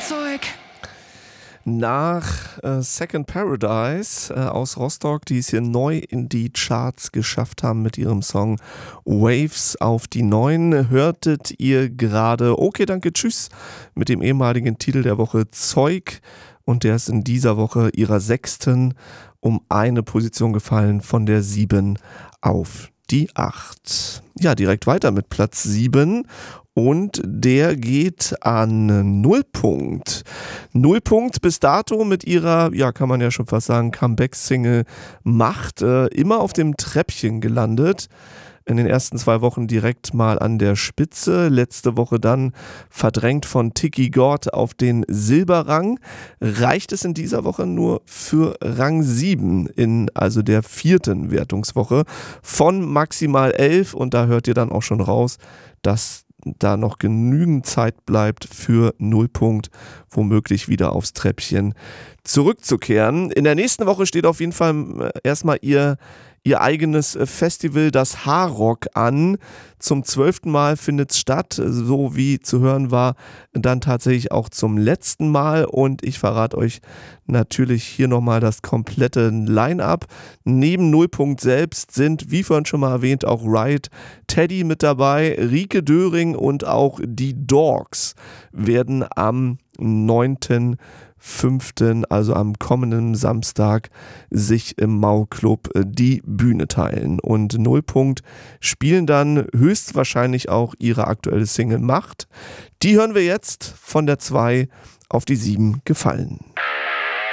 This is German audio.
Zeug. Nach Second Paradise aus Rostock, die es hier neu in die Charts geschafft haben mit ihrem Song Waves auf die 9, hörtet ihr gerade Okay, danke, tschüss mit dem ehemaligen Titel der Woche Zeug, und der ist in dieser Woche ihrer 6. um eine Position gefallen, von der 7 auf die 8. Ja, direkt weiter mit Platz 7. Und der geht an Nullpunkt. Nullpunkt bis dato mit ihrer, ja, kann man ja schon fast sagen, Comeback-Single Macht, immer auf dem Treppchen gelandet. In den ersten 2 Wochen direkt mal an der Spitze. Letzte Woche dann verdrängt von Tiki Gord auf den Silberrang. Reicht es in dieser Woche nur für Rang 7 in also der 4. Wertungswoche von maximal 11. Und da hört ihr dann auch schon raus, dass da noch genügend Zeit bleibt für Nullpunkt, womöglich wieder aufs Treppchen zurückzukehren. In der nächsten Woche steht auf jeden Fall erstmal ihr eigenes Festival, das H-Rock, an. Zum 12. Mal findet es statt, so wie zu hören war, dann tatsächlich auch zum letzten Mal. Und ich verrate euch natürlich hier nochmal das komplette Line-Up. Neben Nullpunkt selbst sind, wie vorhin schon mal erwähnt, auch Riot, Teddy mit dabei, Rike Döring und auch die Dogs werden am 9.5., also am kommenden Samstag, sich im Mau-Club die Bühne teilen. Und Nullpunkt spielen dann höchstwahrscheinlich auch ihre aktuelle Single Macht. Die hören wir jetzt, von der 2 auf die 7 gefallen.